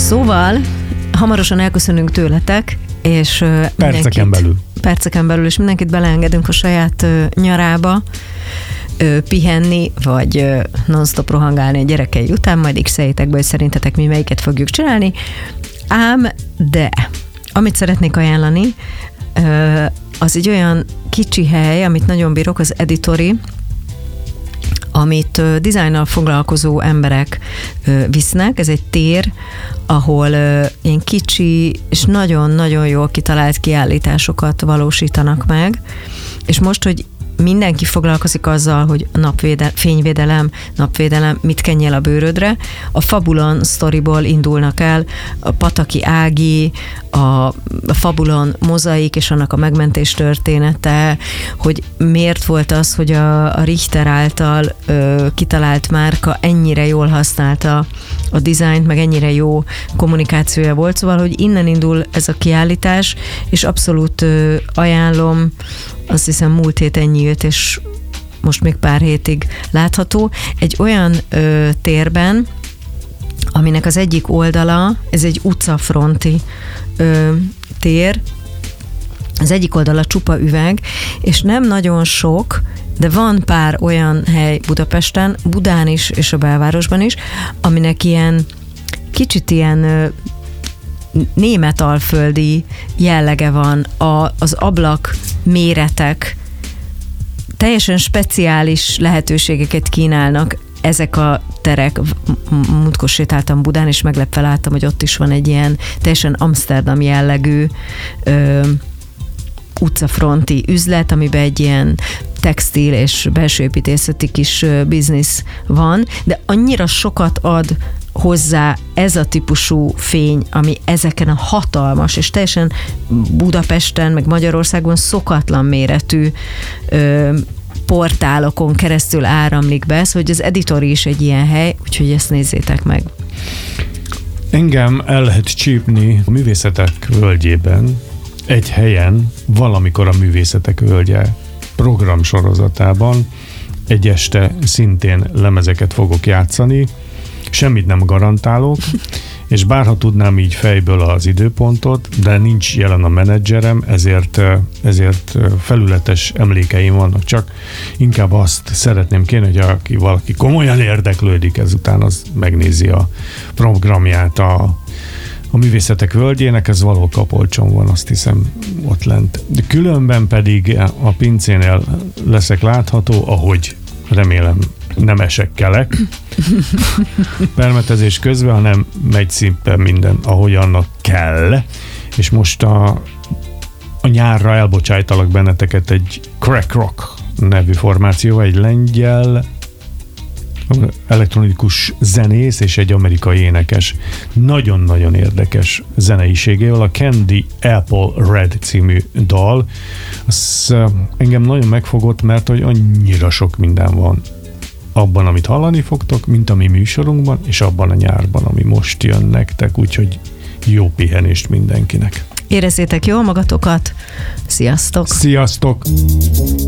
Szóval hamarosan elköszönünk tőletek, és perceken belül, és mindenkit beleengedünk a saját nyarába, pihenni, vagy non-stop rohangálni a gyerekei után, majd x-eljétek be, hogy szerintetek mi melyiket fogjuk csinálni. Ám, de amit szeretnék ajánlani, az egy olyan kicsi hely, amit nagyon bírok, az Editory, amit dizájnnal foglalkozó emberek visznek. Ez egy tér, ahol ilyen kicsi és nagyon-nagyon jól kitalált kiállításokat valósítanak meg. És most, hogy mindenki foglalkozik azzal, hogy fényvédelem, napvédelem, mit kenjél a bőrödre. A Fabulon sztoriból indulnak el, a Pataki Ági, a Fabulon mozaik és annak a megmentés története, hogy miért volt az, hogy a Richter által kitalált márka ennyire jól használta a dizájnt, meg ennyire jó kommunikációja volt. Szóval, hogy innen indul ez a kiállítás, és abszolút ajánlom, azt hiszem múlt héten nyílt, és most még pár hétig látható. Egy olyan térben, aminek az egyik oldala, ez egy utcafronti tér, az egyik oldala csupa üveg, és nem nagyon sok, de van pár olyan hely Budapesten, Budán is, és a belvárosban is, aminek ilyen kicsit ilyen németalföldi jellege van, az ablak méretek, teljesen speciális lehetőségeket kínálnak ezek a terek. Múltkor sétáltam Budán, és meglepve láttam, hogy ott is van egy ilyen teljesen Amsterdam jellegű utcafronti üzlet, amiben egy ilyen textil és belsőépítészeti kis biznisz van, de annyira sokat ad hozzá ez a típusú fény, ami ezeken a hatalmas, és teljesen Budapesten, meg Magyarországon szokatlan méretű portálokon keresztül áramlik be, szóval hogy az Editory is egy ilyen hely, úgyhogy ezt nézzétek meg. Engem el lehet csípni a Művészetek Völgyében, egy helyen, valamikor a Művészetek Völgye programsorozatában egy este szintén lemezeket fogok játszani, semmit nem garantálok, és bárha tudnám így fejből az időpontot, de nincs jelen a menedzserem, ezért felületes emlékeim vannak, csak inkább azt szeretném kérni, hogy valaki komolyan érdeklődik ezután, az megnézi a programját a Művészetek Völgyének, ez valahol Kapolcson van, azt hiszem ott lent. De különben pedig a pincénél leszek látható, ahogy remélem nem esek kelek permetezés közben, hanem megy szépen minden, ahogy annak kell. És most a nyárra elbocsájtalak benneteket egy Crack Rock nevű formáció, egy lengyel elektronikus zenész és egy amerikai énekes. Nagyon-nagyon érdekes zeneiségével, a Candy Apple Red című dal. Az engem nagyon megfogott, mert hogy annyira sok minden van abban, amit hallani fogtok, mint a mi műsorunkban, és abban a nyárban, ami most jön nektek, úgyhogy jó pihenést mindenkinek. Érezzétek jól magatokat, sziasztok! Sziasztok!